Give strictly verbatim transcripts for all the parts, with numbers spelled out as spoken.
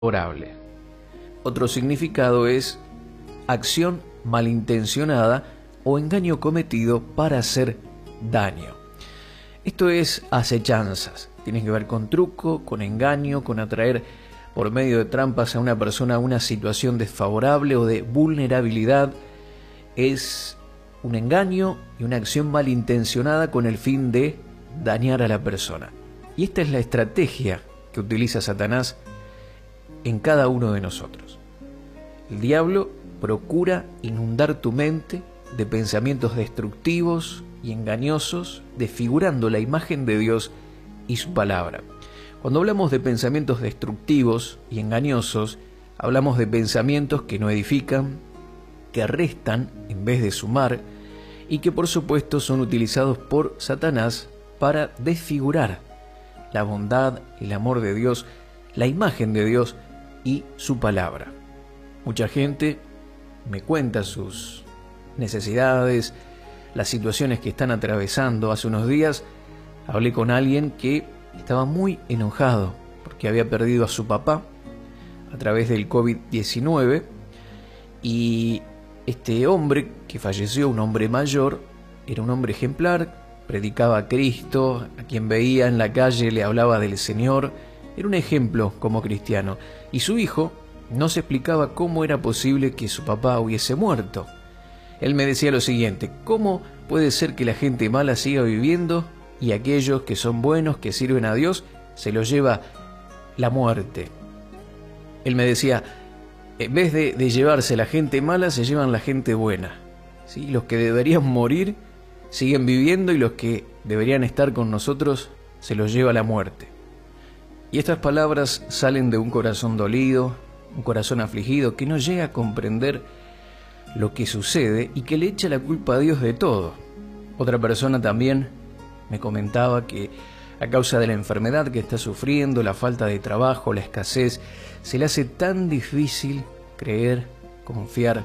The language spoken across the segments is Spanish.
favorable. Otro significado es acción malintencionada o engaño cometido para hacer daño. Esto es acechanzas. Tiene que ver con truco, con engaño, con atraer por medio de trampas a una persona a una situación desfavorable o de vulnerabilidad. Es un engaño y una acción malintencionada con el fin de dañar a la persona. Y esta es la estrategia que utiliza Satanás en cada uno de nosotros. El diablo procura inundar tu mente de pensamientos destructivos y engañosos, desfigurando la imagen de Dios y su palabra. Cuando hablamos de pensamientos destructivos y engañosos, hablamos de pensamientos que no edifican, que restan en vez de sumar, y que por supuesto son utilizados por Satanás para desfigurar la bondad, el amor de Dios, la imagen de Dios y su palabra. Mucha gente me cuenta sus necesidades, las situaciones que están atravesando. Hace unos días hablé con alguien que estaba muy enojado porque había perdido a su papá a través del COVID diecinueve, y este hombre que falleció, un hombre mayor, era un hombre ejemplar, predicaba a Cristo, a quien veía en la calle le hablaba del Señor, era un ejemplo como cristiano, y su hijo no se explicaba cómo era posible que su papá hubiese muerto. Él me decía lo siguiente: ¿cómo puede ser que la gente mala siga viviendo y aquellos que son buenos, que sirven a Dios, se los lleva la muerte? Él me decía, en vez de, de llevarse la gente mala, se llevan la gente buena, ¿sí? Los que deberían morir siguen viviendo y los que deberían estar con nosotros se los lleva la muerte. Y estas palabras salen de un corazón dolido, un corazón afligido, que no llega a comprender lo que sucede y que le echa la culpa a Dios de todo. Otra persona también me comentaba que a causa de la enfermedad que está sufriendo, la falta de trabajo, la escasez, se le hace tan difícil creer, confiar.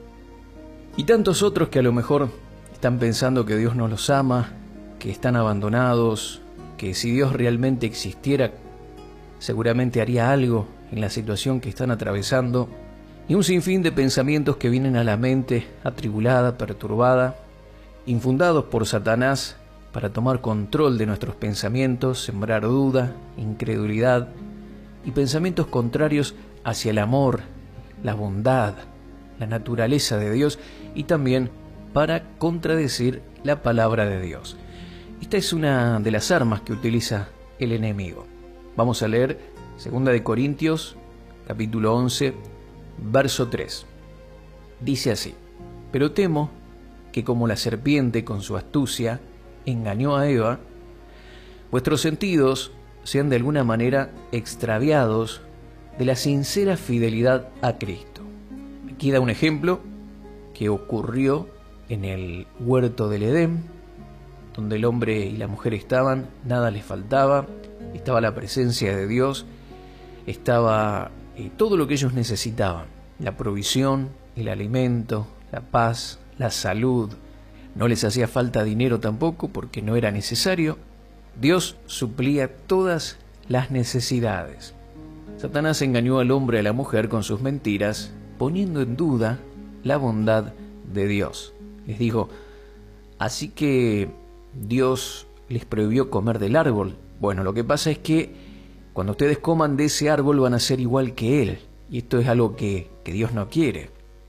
Y tantos otros que a lo mejor están pensando que Dios no los ama, que están abandonados, que si Dios realmente existiera, seguramente haría algo en la situación que están atravesando, y un sinfín de pensamientos que vienen a la mente atribulada, perturbada, infundados por Satanás para tomar control de nuestros pensamientos, sembrar duda, incredulidad y pensamientos contrarios hacia el amor, la bondad, la naturaleza de Dios, y también para contradecir la palabra de Dios. Esta es una de las armas que utiliza el enemigo. Vamos a leer segunda de Corintios, capítulo once, verso tres. Dice así: pero temo que como la serpiente con su astucia engañó a Eva, vuestros sentidos sean de alguna manera extraviados de la sincera fidelidad a Cristo. Aquí da un ejemplo que ocurrió en el huerto del Edén, donde el hombre y la mujer estaban, nada les faltaba, estaba la presencia de Dios, estaba eh, todo lo que ellos necesitaban, la provisión, el alimento, la paz, la salud. No les hacía falta dinero tampoco porque no era necesario. Dios suplía todas las necesidades. Satanás engañó al hombre y a la mujer con sus mentiras, poniendo en duda la bondad de Dios. Les dijo, así que Dios les prohibió comer del árbol. Bueno, lo que pasa es que cuando ustedes coman de ese árbol van a ser igual que Él. Y esto es algo que, que Dios no quiere.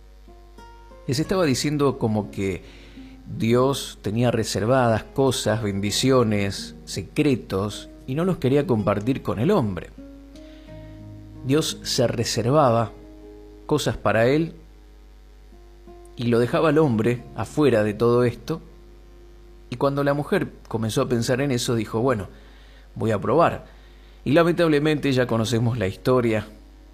Les estaba diciendo como que Dios tenía reservadas cosas, bendiciones, secretos, y no los quería compartir con el hombre. Dios se reservaba cosas para Él y lo dejaba al hombre afuera de todo esto. Y cuando la mujer comenzó a pensar en eso, dijo, bueno, voy a probar. Y lamentablemente ya conocemos la historia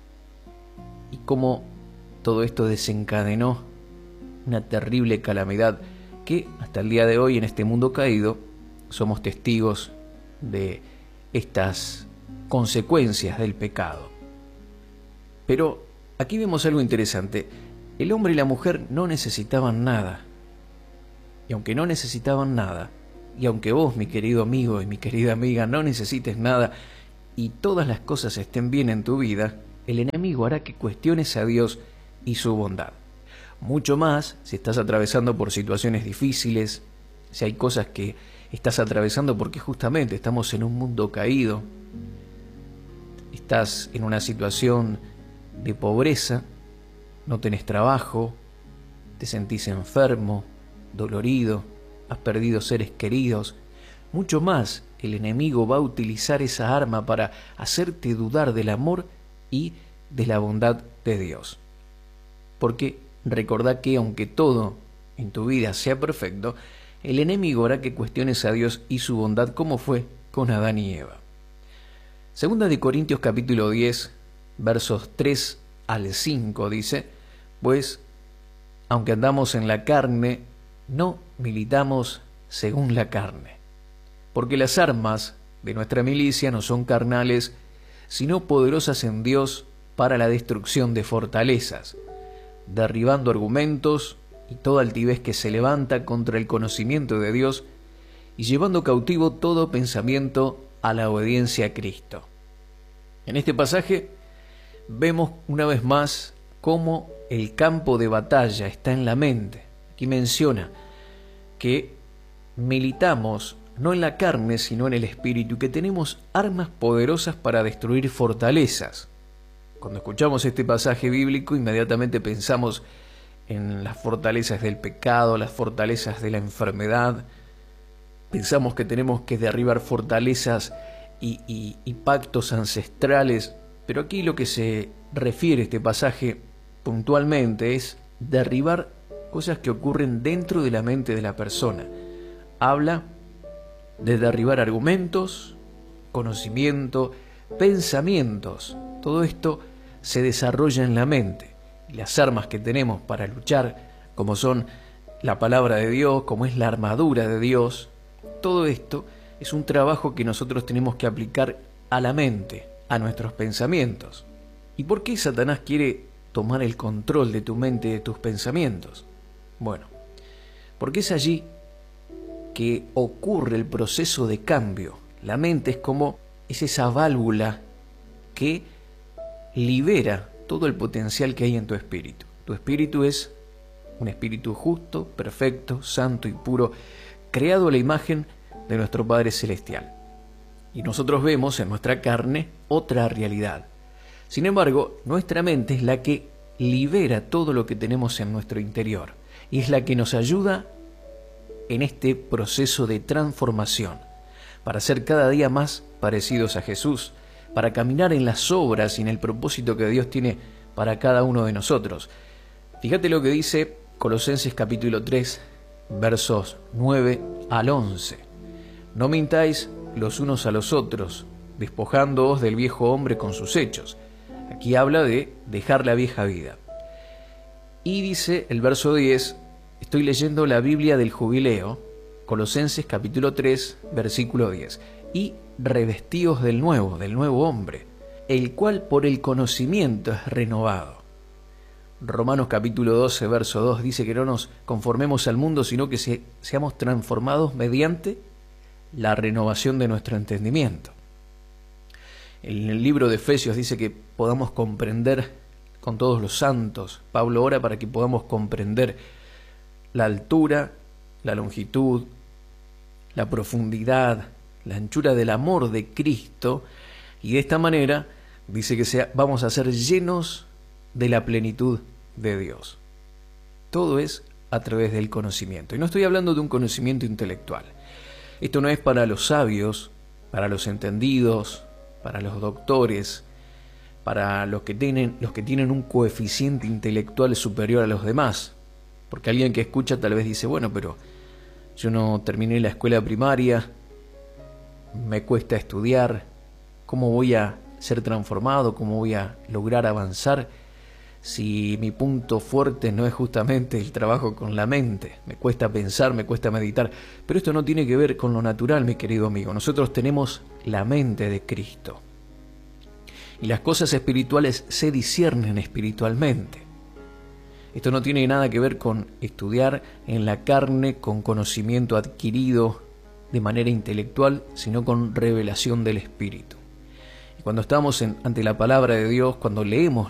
y cómo todo esto desencadenó una terrible calamidad que hasta el día de hoy en este mundo caído somos testigos de estas consecuencias del pecado. Pero aquí vemos algo interesante. El hombre y la mujer no necesitaban nada. Y aunque no necesitaban nada, y aunque vos, mi querido amigo y mi querida amiga, no necesites nada y todas las cosas estén bien en tu vida, el enemigo hará que cuestiones a Dios y su bondad. Mucho más si estás atravesando por situaciones difíciles, si hay cosas que estás atravesando porque justamente estamos en un mundo caído, estás en una situación de pobreza, no tenés trabajo, te sentís enfermo, dolorido, has perdido seres queridos. Mucho más el enemigo va a utilizar esa arma para hacerte dudar del amor y de la bondad de Dios. Porque recordá que aunque todo en tu vida sea perfecto, el enemigo hará que cuestiones a Dios y su bondad, como fue con Adán y Eva. Segunda de Corintios capítulo diez, versos tres al cinco dice: pues, aunque andamos en la carne, no militamos según la carne. Porque las armas de nuestra milicia no son carnales, sino poderosas en Dios para la destrucción de fortalezas, derribando argumentos y toda altivez que se levanta contra el conocimiento de Dios, y llevando cautivo todo pensamiento a la obediencia a Cristo. En este pasaje vemos una vez más cómo el campo de batalla está en la mente. Aquí menciona que militamos no en la carne, sino en el espíritu, y que tenemos armas poderosas para destruir fortalezas. Cuando escuchamos este pasaje bíblico, inmediatamente pensamos en las fortalezas del pecado, las fortalezas de la enfermedad. Pensamos que tenemos que derribar fortalezas y, y, y pactos ancestrales, pero aquí lo que se refiere a este pasaje puntualmente es derribar cosas que ocurren dentro de la mente de la persona. Habla de derribar argumentos, conocimiento, pensamientos. Todo esto se desarrolla en la mente. Las armas que tenemos para luchar, como son la palabra de Dios, como es la armadura de Dios, todo esto es un trabajo que nosotros tenemos que aplicar a la mente, a nuestros pensamientos. ¿Y por qué Satanás quiere tomar el control de tu mente y de tus pensamientos? Bueno, porque es allí que ocurre el proceso de cambio. La mente es como es esa válvula que libera todo el potencial que hay en tu espíritu. Tu espíritu es un espíritu justo, perfecto, santo y puro, creado a la imagen de nuestro Padre Celestial. Y nosotros vemos en nuestra carne otra realidad. Sin embargo, nuestra mente es la que libera todo lo que tenemos en nuestro interior y es la que nos ayuda en este proceso de transformación para ser cada día más parecidos a Jesús, para caminar en las obras y en el propósito que Dios tiene para cada uno de nosotros. Fíjate lo que dice Colosenses capítulo tres, versos nueve al once. No mintáis los unos a los otros, despojándoos del viejo hombre con sus hechos. Aquí habla de dejar la vieja vida. Y dice el verso diez, estoy leyendo la Biblia del Jubileo, Colosenses capítulo tres, versículo diez. Y revestíos del nuevo, del nuevo hombre, el cual por el conocimiento es renovado. Romanos capítulo doce, verso dos dice que no nos conformemos al mundo, sino que se, seamos transformados mediante la renovación de nuestro entendimiento. En el libro de Efesios dice que podamos comprender con todos los santos. Pablo ora para que podamos comprender la altura, la longitud, la profundidad, la anchura del amor de Cristo, y de esta manera dice que sea, vamos a ser llenos de la plenitud de Dios. Todo es a través del conocimiento. Y no estoy hablando de un conocimiento intelectual. Esto no es para los sabios, para los entendidos, para los doctores, para los que tienen, los que tienen un coeficiente intelectual superior a los demás. Porque alguien que escucha tal vez dice, bueno, pero yo no terminé la escuela primaria, me cuesta estudiar, ¿cómo voy a ser transformado? ¿Cómo voy a lograr avanzar si mi punto fuerte no es justamente el trabajo con la mente? Me cuesta pensar, me cuesta meditar. Pero esto no tiene que ver con lo natural, mi querido amigo. Nosotros tenemos la mente de Cristo. Y las cosas espirituales se disciernen espiritualmente. Esto no tiene nada que ver con estudiar en la carne, con conocimiento adquirido de manera intelectual, sino con revelación del Espíritu. Cuando estamos en, ante la palabra de Dios, cuando leemos